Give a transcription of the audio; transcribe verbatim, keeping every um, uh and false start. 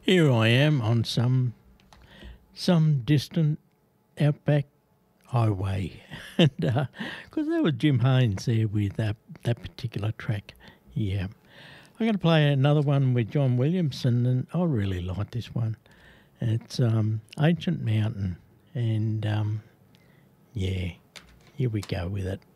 Here I am on some some distant outback highway, and because that was Jim Haynes there with that that particular track. Yeah, I'm going to play another one with John Williamson, and I really like this one. It's um, Ancient Mountain, and um, yeah, here we go with it.